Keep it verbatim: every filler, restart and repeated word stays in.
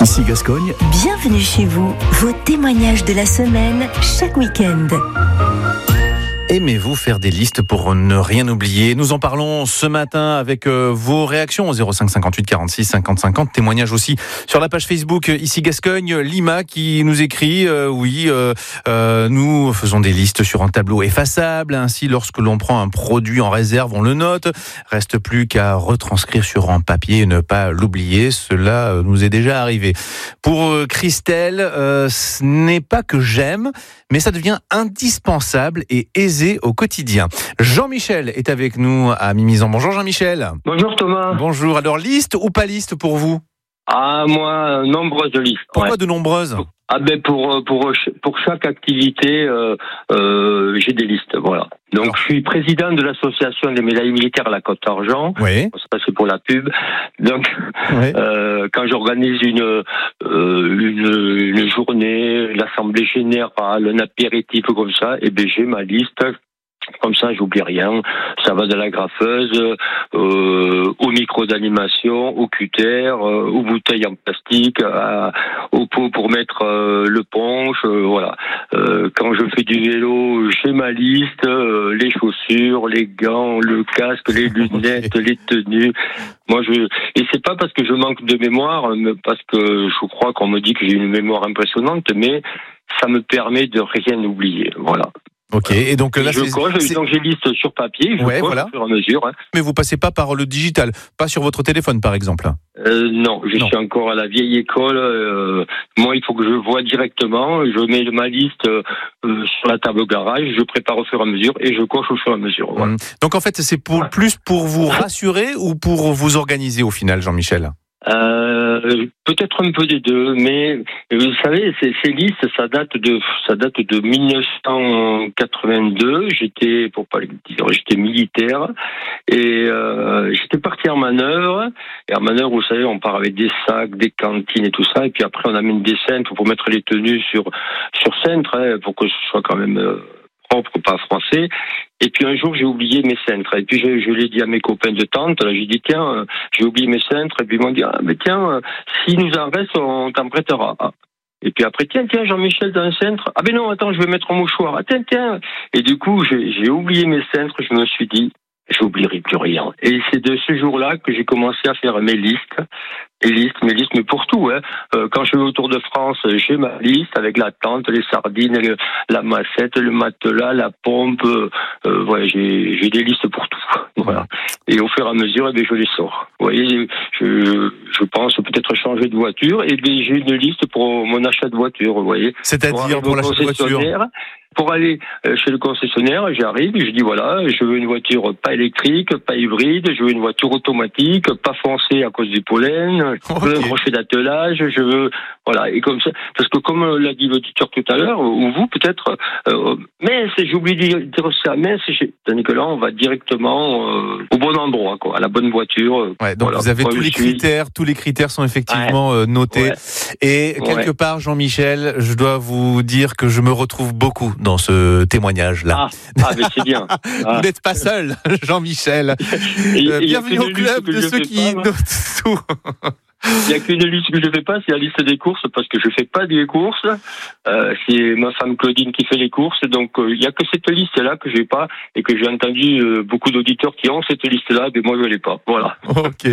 Ici Gascogne. Bienvenue chez vous. Vos témoignages de la semaine, chaque week-end. Aimez-vous faire des listes pour ne rien oublier ? Nous en parlons ce matin avec euh, vos réactions au zéro cinq cinquante-huit quarante-six cinquante cinquante. Témoignage aussi sur la page Facebook Ici Gascogne. Lima qui nous écrit euh, oui, euh, euh, nous faisons des listes sur un tableau effaçable. Ainsi, lorsque l'on prend un produit en réserve, on le note. Reste plus qu'à retranscrire sur un papier et ne pas l'oublier. Cela nous est déjà arrivé. Pour euh, Christelle, euh, ce n'est pas que j'aime, mais ça devient indispensable et aisé au quotidien. Jean-Michel est avec nous à Mimizan. Bonjour Jean-Michel. Bonjour Thomas. Bonjour. Alors, liste ou pas liste pour vous ? Ah, moi, nombreuses listes. Pourquoi ouais. de nombreuses ? Ah ben pour pour pour chaque activité, euh, euh, j'ai des listes, voilà. Donc Alors. Je suis président de l'association des médailles militaires à la Côte d'Argent. Oui. Ça c'est pour la pub. Donc oui. euh, quand j'organise une euh, une une journée, l'assemblée générale, un apéritif comme ça, et ben j'ai ma liste. Comme ça, j'oublie rien. Ça va de la graffeuse euh, au micro d'animation, au cutter, euh, aux bouteilles en plastique, à, au pot pour mettre euh, le punch. Euh, voilà. Euh, quand je fais du vélo, j'ai ma liste, euh, les chaussures, les gants, le casque, les lunettes, les tenues. Moi, je et c'est pas parce que je manque de mémoire, mais parce que je crois qu'on me dit que j'ai une mémoire impressionnante, mais ça me permet de rien oublier. Voilà. Ok, et donc là, je c'est, coche, c'est... donc j'ai liste sur papier, je ouais, coche voilà. au fur et à mesure. Hein. Mais vous passez pas par le digital, pas sur votre téléphone par exemple. Euh, non, je non. suis encore à la vieille école. Euh, moi, il faut que je vois directement. Je mets ma liste euh, sur la table au garage, je prépare au fur et à mesure et je coche au fur et à mesure. Voilà. Mmh. Donc en fait, c'est pour, plus pour vous rassurer ou pour vous organiser au final, Jean-Michel ? Euh, peut-être un peu des deux, mais vous savez, ces, ces listes, ça date de, ça date de dix-neuf cent quatre-vingt-deux. J'étais, pour pas le dire, j'étais militaire et euh, j'étais parti en manœuvre. Et en manœuvre, vous savez, on part avec des sacs, des cantines et tout ça, et puis après on amène des cintres pour mettre les tenues sur sur cintre, hein, pour que ce soit quand même euh, propre, pas français. Et puis un jour, j'ai oublié mes cintres. Et puis je, je l'ai dit à mes copains de tente. Là, j'ai dit tiens, euh, j'ai oublié mes cintres. Et puis ils m'ont dit ah mais tiens, euh, s'il nous en reste, on t'en prêtera. Ah. Et puis après tiens tiens Jean-Michel dans un cintre. Ah ben non attends, je vais mettre un mouchoir. Ah tiens tiens. Et du coup, j'ai, j'ai oublié mes cintres. Je me suis dit j'oublierai plus rien. Et c'est de ce jour-là que j'ai commencé à faire mes listes. Les listes, mes listes, mais pour tout. Hein. Euh, quand je vais au Tour de France, j'ai ma liste avec la tente, les sardines, le, la massette, le matelas, la pompe. Euh, voilà, j'ai, j'ai des listes pour tout. Voilà. Et au fur et à mesure, eh bien, je les sors. Vous voyez, je, je pense peut-être changer de voiture. Et bien, j'ai une liste pour mon achat de voiture. Vous voyez. C'est-à-dire pour, pour l'achat de voiture. Pour aller chez le concessionnaire, j'arrive, je dis voilà, je veux une voiture pas électrique, pas hybride, je veux une voiture automatique, pas foncée à cause du pollen, je veux okay. un crochet d'attelage, je veux voilà et comme ça, parce que comme l'a dit l'auditeur tout à l'heure ou vous peut-être, euh, mais c'est j'ai oublié de dire ça, mais c'est chez tandis que là on va directement euh, au bon endroit quoi, à la bonne voiture. Ouais, donc voilà, vous avez tous les suis. critères, tous les critères sont effectivement ouais. euh, notés ouais. et quelque ouais. part Jean-Michel, je dois vous dire que je me retrouve beaucoup dans ce témoignage-là. Ah, ah mais c'est bien. Ah. Vous n'êtes pas seul, Jean-Michel. Et, euh, et bienvenue au club de ceux qui pas, notent tout. Il n'y a qu'une liste que je ne fais pas, c'est la liste des courses, parce que je ne fais pas des courses. Euh, c'est ma femme Claudine qui fait les courses, donc il euh, n'y a que cette liste-là que je n'ai pas, et que j'ai entendu euh, beaucoup d'auditeurs qui ont cette liste-là, mais moi je ne l'ai pas. Voilà. Ok.